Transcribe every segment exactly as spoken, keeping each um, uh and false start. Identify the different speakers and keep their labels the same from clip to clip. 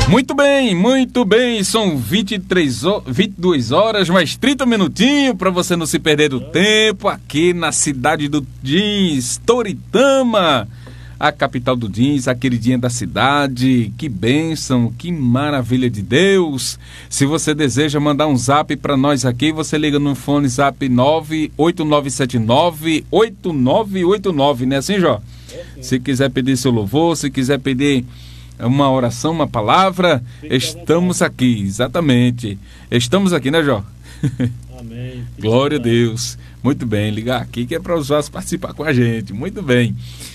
Speaker 1: Muito bem, muito bem, são vinte e três, vinte e duas horas, mais trinta minutinhos para você não se perder do tempo, aqui na cidade do jeans, Toritama, a capital do jeans, a queridinha da cidade. Que bênção, que maravilha de Deus. Se você deseja mandar um zap para nós aqui, você liga no fone zap nove oito nove sete nove oito nove oito nove, né assim, Jó? É, se quiser pedir seu louvor, se quiser pedir uma oração, uma palavra, fica estamos aqui, exatamente. Estamos aqui, né, Jó?
Speaker 2: Amém.
Speaker 1: Glória a Deus. Muito bem, ligar aqui que é para os vossos participar com a gente. Muito bem.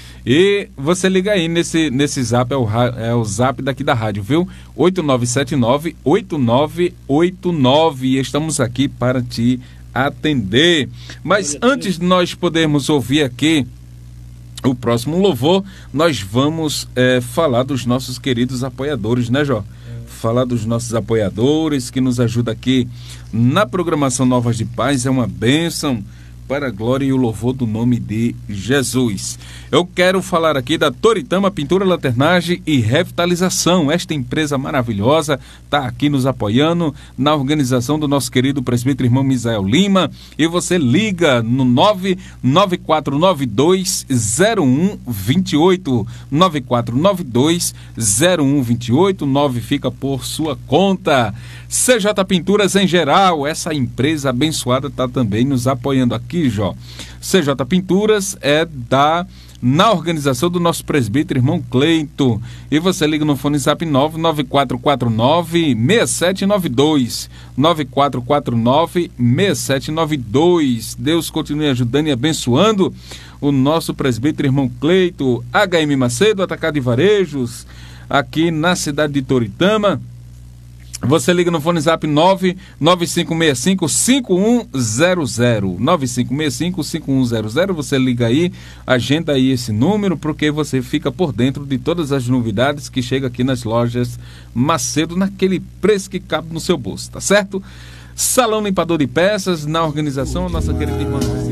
Speaker 1: E você liga aí nesse, nesse zap, é o, é o zap daqui da rádio, viu? oito nove sete nove oito nove oito nove. E estamos aqui para te atender. Mas antes de nós podermos ouvir aqui o próximo louvor, nós vamos é, falar dos nossos queridos apoiadores, né, Jó? É. Falar dos nossos apoiadores que nos ajudam aqui na programação Novas de Paz. É uma bênção para a glória e o louvor do nome de Jesus. Eu quero falar aqui da Toritama Pintura, Lanternagem e Revitalização. Esta empresa maravilhosa está aqui nos apoiando na organização do nosso querido presbítero irmão Misael Lima. E você liga no nove nove quatro nove dois zero um dois oito, nove quatro nove dois zero um dois oito, nove fica por sua conta. C J Pinturas em geral, essa empresa abençoada está também nos apoiando aqui, Jó. C J Pinturas é da na organização do nosso presbítero irmão Cleito. E você liga no fone zap nove nove quatro quatro nove seis sete nove dois, nove quatro quatro nove seis sete nove dois. Deus continue ajudando e abençoando o nosso presbítero irmão Cleito. H M Macedo, Atacado e Varejos, aqui na cidade de Toritama. Você liga no fone zap nove nove cinco seis cinco cinco um zero zero, nove cinco seis cinco cinco um zero zero. Você liga aí, agenda aí esse número, porque você fica por dentro de todas as novidades que chegam aqui nas lojas Macedo, naquele preço que cabe no seu bolso, tá certo? Salão Limpador de Peças, na organização, a nossa querida irmã